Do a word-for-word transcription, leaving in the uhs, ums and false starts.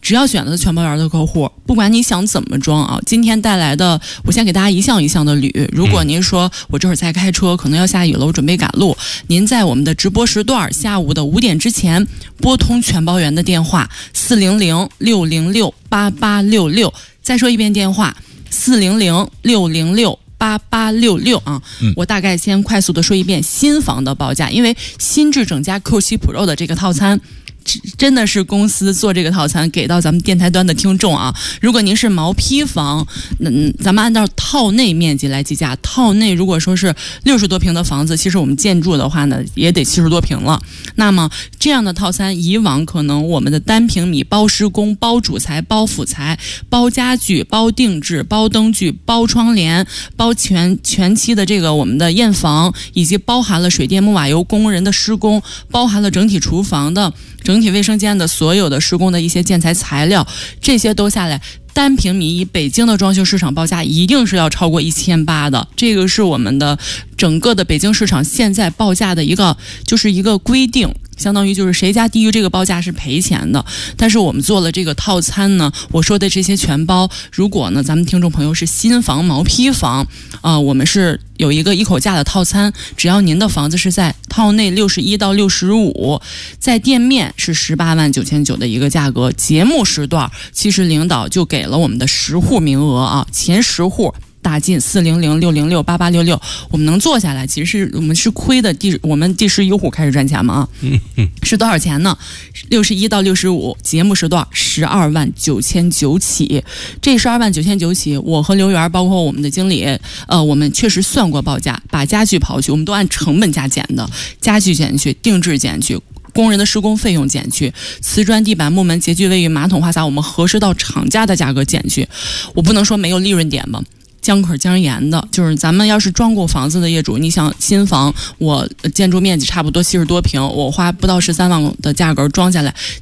只要选择全包园的客户，不管你想怎么装啊，今天带来的我先给大家一项一项的捋。如果您说我这会儿在开车，可能要下雨了，我准备赶路，您在我们的直播时段下午的五点之前拨通全包园的电话四零零六零六八八六六，再说一遍电话四零零六零六八八六六啊、嗯，我大概先快速的说一遍新房的报价，因为新智整加 Q 七 Pro 的这个套餐。真的是公司做这个套餐给到咱们电台端的听众啊！如果您是毛坯房，嗯，咱们按照套内面积来计价，套内如果说是六十多平的房子，其实我们建筑的话呢，也得七十多平了。那么这样的套餐，以往可能我们的单平米包施工、包主材、包辅材、包家具、包定制、包灯具、包窗帘、包全全期的这个我们的验房，以及包含了水电木瓦油工人的施工，包含了整体厨房的。整体卫生间的所有的施工的一些建材材料，这些都下来，单平米以北京的装修市场报价一定是要超过一千八的，这个是我们的整个的北京市场现在报价的一个就是一个规定。相当于就是谁家低于这个报价是赔钱的，但是我们做了这个套餐呢，我说的这些全包，如果呢咱们听众朋友是新房毛坯房啊、呃，我们是有一个一口价的套餐，只要您的房子是在套内六十一到六十五，在店面是十八万九千九的一个价格，节目时段其实领导就给了我们的十户名额啊，前十户打进四零零六零六八八六六，我们能做下来，其实是我们是亏的第我们第十一户开始赚钱嘛啊，嗯嗯，是多少钱呢？六十一到六十五，节目时段十二万九千九起，这十二万九千九起，我和刘源包括我们的经理，呃，我们确实算过报价，把家具刨去，我们都按成本价减的，家具减去，定制减去。工人的施工费用减去，瓷砖、地板、木门、洁具、卫浴、马桶、花洒，我们核实到厂家的价格减去。我不能说没有利润点吧，江口江盐的，就是咱们要是装过房子的业主，你想新房，我建筑面积差不多七十多平，我花不到十三万的价格装下来，